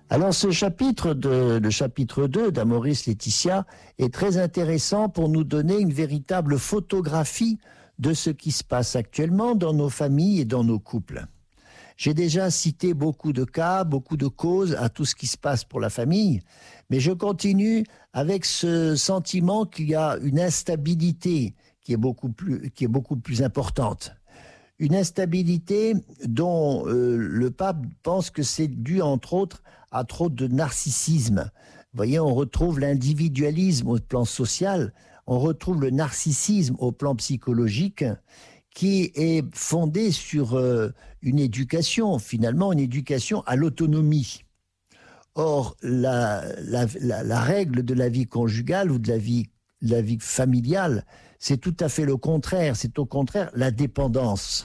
Alors le chapitre 2 d'Amoris Laetitia est très intéressant pour nous donner une véritable photographie de ce qui se passe actuellement dans nos familles et dans nos couples. J'ai déjà cité beaucoup de cas, beaucoup de causes à tout ce qui se passe pour la famille, mais je continue avec ce sentiment qu'il y a une instabilité qui est beaucoup plus importante. Une instabilité dont le pape pense que c'est dû, entre autres, à trop de narcissisme. Vous voyez, on retrouve l'individualisme au plan social, on retrouve le narcissisme au plan psychologique, qui est fondé sur une éducation, finalement, une éducation à l'autonomie. Or, la règle de la vie conjugale ou de la vie familiale, c'est tout à fait le contraire. C'est au contraire la dépendance.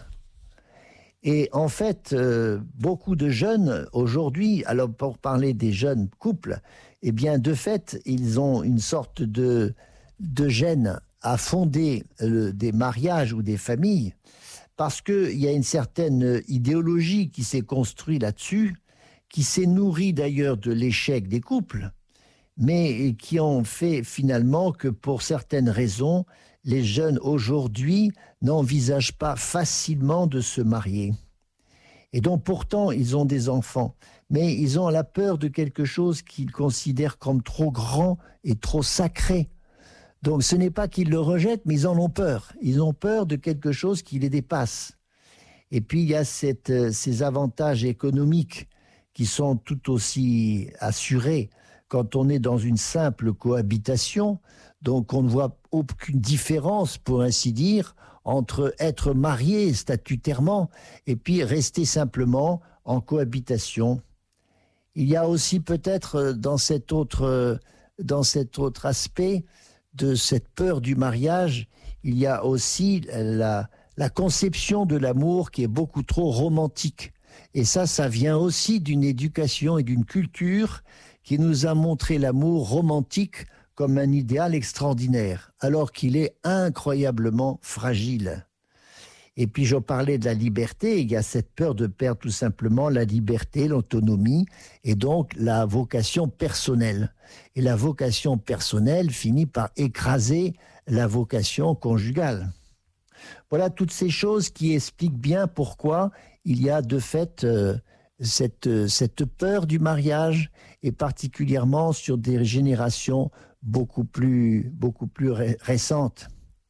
Et en fait, beaucoup de jeunes aujourd'hui, alors pour parler des jeunes couples, eh bien de fait, ils ont une sorte de gêne à fonder des mariages ou des familles, parce qu'il y a une certaine idéologie qui s'est construite là-dessus, qui s'est nourrie d'ailleurs de l'échec des couples, mais qui ont fait finalement que pour certaines raisons, les jeunes aujourd'hui n'envisagent pas facilement de se marier. Et donc pourtant, ils ont des enfants, mais ils ont la peur de quelque chose qu'ils considèrent comme trop grand et trop sacré. Donc ce n'est pas qu'ils le rejettent, mais ils en ont peur. Ils ont peur de quelque chose qui les dépasse. Et puis il y a ces avantages économiques qui sont tout aussi assurés quand on est dans une simple cohabitation. Donc on ne voit aucune différence, pour ainsi dire, entre être marié statutairement et puis rester simplement en cohabitation. Il y a aussi peut-être dans cet autre aspect de cette peur du mariage, il y a aussi la conception de l'amour qui est beaucoup trop romantique. Et ça vient aussi d'une éducation et d'une culture qui nous a montré l'amour romantique comme un idéal extraordinaire, alors qu'il est incroyablement fragile. Et puis je parlais de la liberté, il y a cette peur de perdre tout simplement la liberté, l'autonomie, et donc la vocation personnelle. Et la vocation personnelle finit par écraser la vocation conjugale. Voilà toutes ces choses qui expliquent bien pourquoi il y a de fait cette peur du mariage, et particulièrement sur des générations beaucoup plus récentes.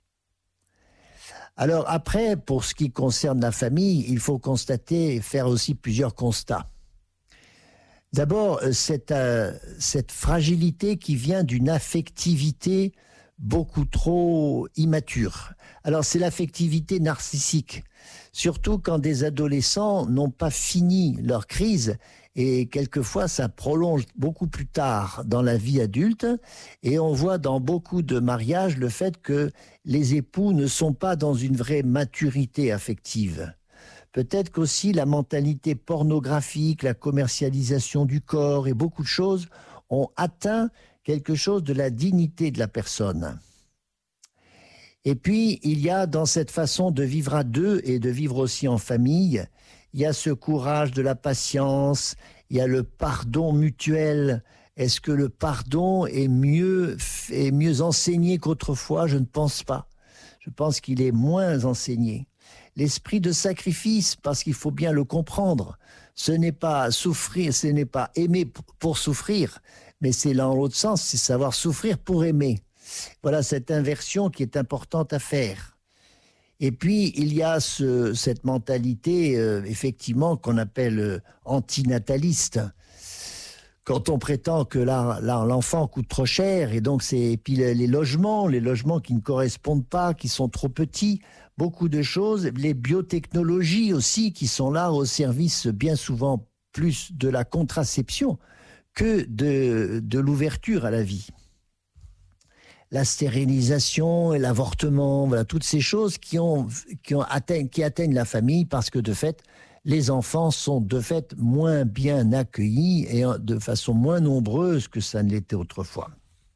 Alors après, pour ce qui concerne la famille, il faut constater et faire aussi plusieurs constats. D'abord, cette fragilité qui vient d'une affectivité beaucoup trop immature. Alors c'est l'affectivité narcissique, surtout quand des adolescents n'ont pas fini leur crise, et quelquefois ça prolonge beaucoup plus tard dans la vie adulte, et on voit dans beaucoup de mariages le fait que les époux ne sont pas dans une vraie maturité affective. Peut-être qu'aussi la mentalité pornographique, la commercialisation du corps et beaucoup de choses ont atteint quelque chose de la dignité de la personne. Et puis, il y a dans cette façon de vivre à deux et de vivre aussi en famille, il y a ce courage de la patience, il y a le pardon mutuel. Est-ce que le pardon est mieux enseigné qu'autrefois? Je ne pense pas. Je pense qu'il est moins enseigné. L'esprit de sacrifice, parce qu'il faut bien le comprendre, ce n'est pas souffrir, ce n'est pas aimer pour souffrir, mais c'est dans l'autre sens, c'est savoir souffrir pour aimer. Voilà cette inversion qui est importante à faire. Et puis, il y a cette mentalité, effectivement, qu'on appelle antinataliste. Quand on prétend que l'enfant coûte trop cher, et donc et puis les logements qui ne correspondent pas, qui sont trop petits, beaucoup de choses, les biotechnologies aussi, qui sont là au service bien souvent plus de la contraception que de l'ouverture à la vie. La stérilisation et l'avortement, voilà, toutes ces choses qui atteignent la famille, parce que de fait, les enfants sont de fait moins bien accueillis et de façon moins nombreuse que ça ne l'était autrefois.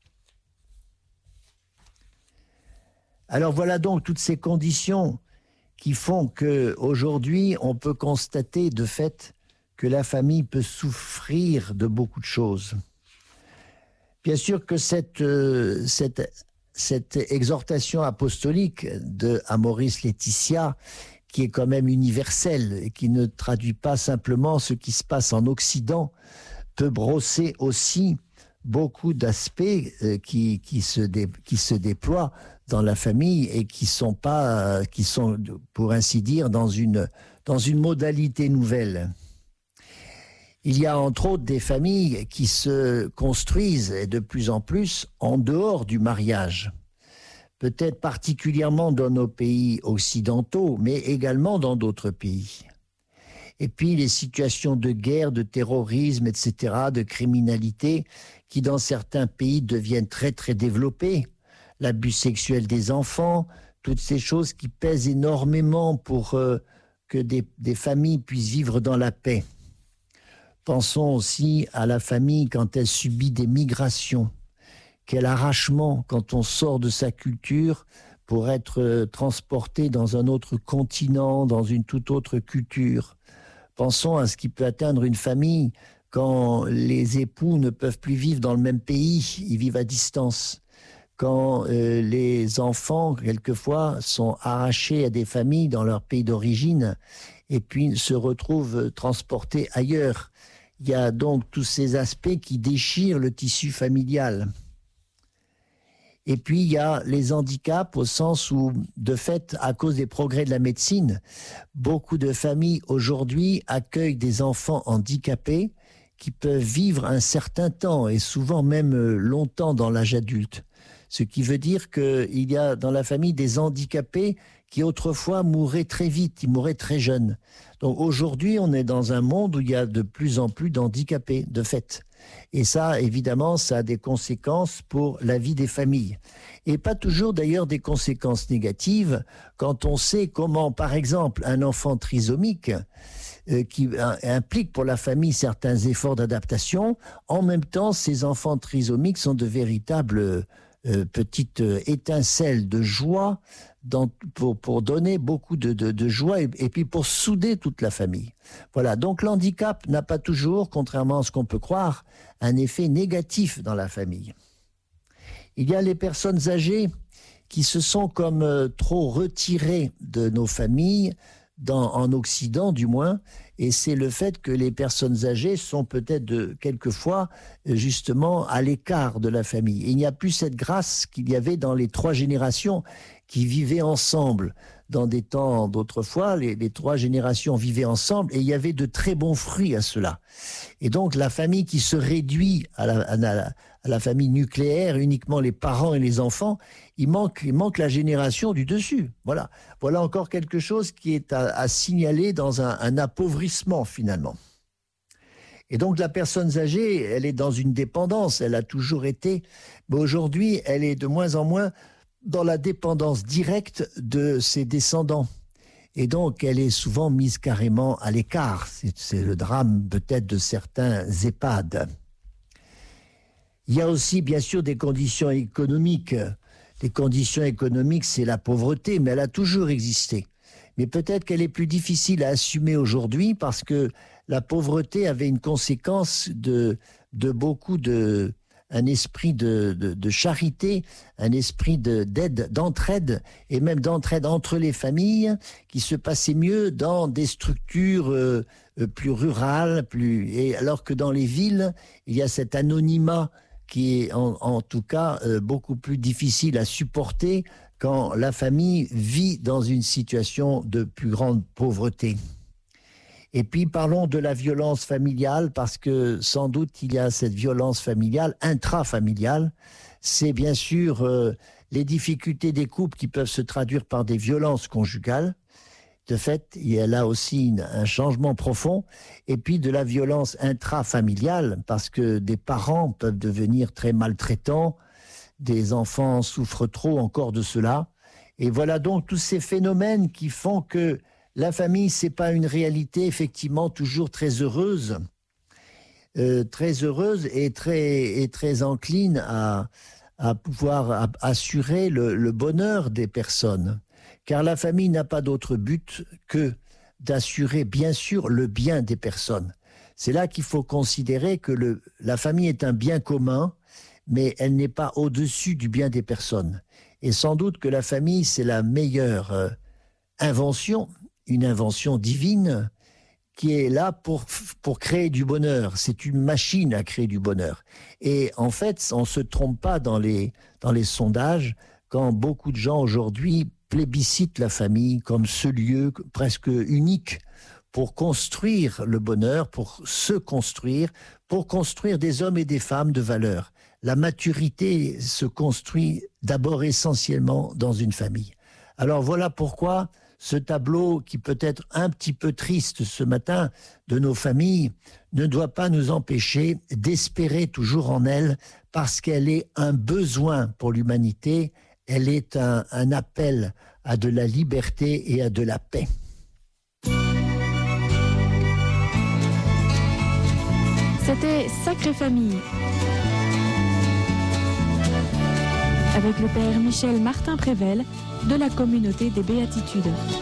Alors voilà donc toutes ces conditions qui font qu'aujourd'hui, on peut constater de fait que la famille peut souffrir de beaucoup de choses. Bien sûr que cette exhortation apostolique de Amoris Laetitia, qui est quand même universelle et qui ne traduit pas simplement ce qui se passe en Occident, peut brosser aussi beaucoup d'aspects qui se déploient dans la famille et qui sont, pour ainsi dire, dans une modalité nouvelle. Il y a entre autres des familles qui se construisent et de plus en plus en dehors du mariage. Peut-être particulièrement dans nos pays occidentaux, mais également dans d'autres pays. Et puis les situations de guerre, de terrorisme, etc., de criminalité, qui dans certains pays deviennent très très développées. L'abus sexuel des enfants, toutes ces choses qui pèsent énormément pour que des familles puissent vivre dans la paix. Pensons aussi à la famille quand elle subit des migrations. Quel arrachement quand on sort de sa culture pour être transporté dans un autre continent, dans une toute autre culture. Pensons à ce qui peut atteindre une famille quand les époux ne peuvent plus vivre dans le même pays, ils vivent à distance. Quand les enfants, quelquefois, sont arrachés à des familles dans leur pays d'origine et puis se retrouvent transportés ailleurs. Il y a donc tous ces aspects qui déchirent le tissu familial. Et puis, il y a les handicaps au sens où, de fait, à cause des progrès de la médecine, beaucoup de familles aujourd'hui accueillent des enfants handicapés qui peuvent vivre un certain temps et souvent même longtemps dans l'âge adulte. Ce qui veut dire qu'il y a dans la famille des handicapés qui autrefois mouraient très vite, ils mouraient très jeunes. Donc aujourd'hui, on est dans un monde où il y a de plus en plus d'handicapés, de fait. Et ça, évidemment, ça a des conséquences pour la vie des familles. Et pas toujours, d'ailleurs, des conséquences négatives quand on sait comment, par exemple, un enfant trisomique qui implique pour la famille certains efforts d'adaptation, en même temps, ces enfants trisomiques sont de véritables petites étincelles de joie pour donner beaucoup de joie et puis pour souder toute la famille. Voilà, donc l'handicap n'a pas toujours, contrairement à ce qu'on peut croire, un effet négatif dans la famille. Il y a les personnes âgées qui se sont comme trop retirées de nos familles, en Occident du moins, et c'est le fait que les personnes âgées sont peut-être quelquefois justement à l'écart de la famille. Et il n'y a plus cette grâce qu'il y avait dans les 3 générations qui vivaient ensemble. Dans des temps d'autrefois, les 3 générations vivaient ensemble et il y avait de très bons fruits à cela. Et donc la famille qui se réduit à la famille nucléaire, uniquement les parents et les enfants, il manque la génération du dessus. Voilà encore quelque chose qui est à signaler dans un appauvrissement finalement. Et donc la personne âgée, elle est dans une dépendance, elle a toujours été, mais aujourd'hui elle est de moins en moins dans la dépendance directe de ses descendants. Et donc, elle est souvent mise carrément à l'écart. C'est le drame peut-être de certains EHPAD. Il y a aussi, bien sûr, des conditions économiques. Les conditions économiques, c'est la pauvreté, mais elle a toujours existé. Mais peut-être qu'elle est plus difficile à assumer aujourd'hui parce que la pauvreté avait une conséquence de beaucoup un esprit de charité, un esprit d'aide, d'entraide, et même d'entraide entre les familles, qui se passait mieux dans des structures plus rurales, et alors que dans les villes, il y a cet anonymat qui est en tout cas beaucoup plus difficile à supporter quand la famille vit dans une situation de plus grande pauvreté. Et puis parlons de la violence familiale, parce que sans doute il y a cette violence familiale, intrafamiliale. C'est bien sûr les difficultés des couples qui peuvent se traduire par des violences conjugales. De fait, il y a là aussi un changement profond. Et puis de la violence intrafamiliale, parce que des parents peuvent devenir très maltraitants, des enfants souffrent trop encore de cela. Et voilà donc tous ces phénomènes qui font que la famille, c'est pas une réalité effectivement toujours très heureuse et très encline à pouvoir assurer le bonheur des personnes. Car la famille n'a pas d'autre but que d'assurer bien sûr le bien des personnes. C'est là qu'il faut considérer que la famille est un bien commun, mais elle n'est pas au-dessus du bien des personnes. Et sans doute que la famille, c'est la meilleure invention, une invention divine, qui est là pour créer du bonheur. C'est une machine à créer du bonheur. Et en fait, on ne se trompe pas dans les sondages quand beaucoup de gens aujourd'hui plébiscitent la famille comme ce lieu presque unique pour construire le bonheur, pour se construire, pour construire des hommes et des femmes de valeur. La maturité se construit d'abord essentiellement dans une famille. Alors voilà pourquoi ce tableau qui peut être un petit peu triste ce matin de nos familles ne doit pas nous empêcher d'espérer toujours en elles parce qu'elle est un besoin pour l'humanité, elle est un appel à de la liberté et à de la paix. C'était Sacrée Famille avec le père Michel Martin-Prével de la communauté des Béatitudes.